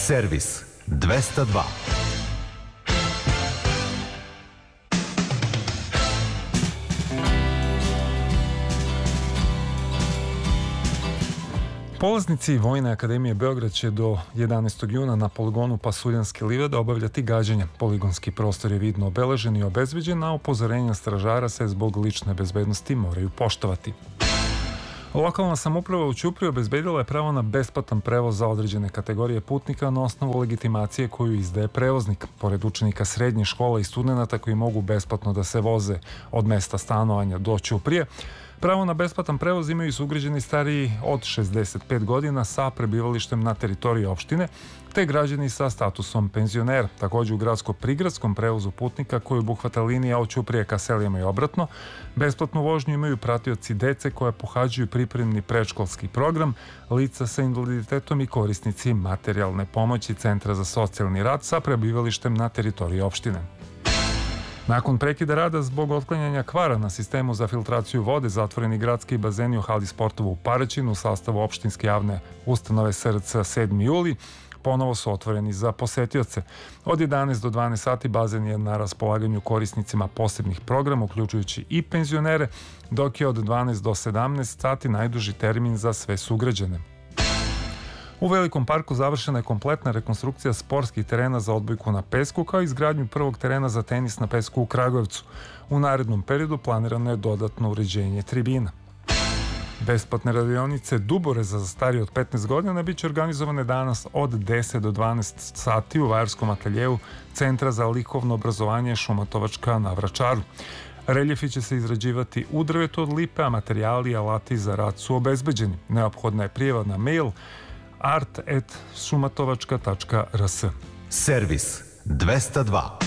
Servis 202. Polaznici Vojne akademije Beograd će do 11. juna na poligonu Pasuljanske livade obavljati gađanje. Poligonski prostor je vidno obeležen i obezbeđen, a upozorenja stražara se zbog lične bezbednosti moraju poštovati. Lokalna samouprava u Ćupriji obezbedila je pravo na besplatan prevoz za određene kategorije putnika na osnovu legitimacije koju izdaje prevoznik. Pored učenika srednjih škola i studenata koji mogu besplatno da se voze od mesta stanovanja do Ćuprije, pravo na besplatan prevoz imaju i sugrađani stariji od 65 godina sa prebivalištem na teritoriji opštine, te građani sa statusom penzionera. Također u gradsko-prigradskom prevozu putnika koji obuhvata linija od Ćuprije ka Selijama i obratno, besplatnu vožnju imaju pratioci dece koje pohađaju pripremni predškolski program, lica sa invaliditetom i korisnici materijalne pomoći Centra za socijalni rad sa prebivalištem na teritoriji opštine. Nakon prekida rada zbog otklanjanja kvara na sistemu za filtraciju vode, zatvoreni gradski bazeni u hali sportova u Paraćinu u sastavu opštinske javne ustanove SRC 7. juli ponovo su otvoreni za posetioce. Od 11 do 12 sati bazen je na raspolaganju korisnicima posebnih programa, uključujući i penzionere, dok je od 12 do 17 sati najduži termin za sve sugrađane. U Velikom parku završena je kompletna rekonstrukcija sportskih terena za odbojku na pesku, kao i izgradnju prvog terena za tenis na pesku u Kragujevcu. U narednom periodu planirano je dodatno uređenje tribina. Besplatne radionice Duboreza za starije od 15 godina bit će organizovane danas od 10 do 12 sati u Vajarskom ateljevu Centra za likovno obrazovanje Šumatovačka na Vračaru. Reljefi će se izrađivati u drvetu od lipe, a materijali i alati za rad su obezbeđeni. Neophodna je prijava na mail art@šumatovačka.rs. Servis 202.